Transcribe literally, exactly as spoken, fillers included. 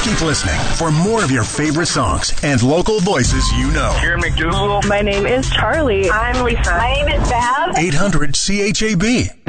Keep listening for more of your favorite songs and local voices you know. Karen McDougal. My name is Charlie. I'm Lisa. My name is Bev. eight hundred C H A B.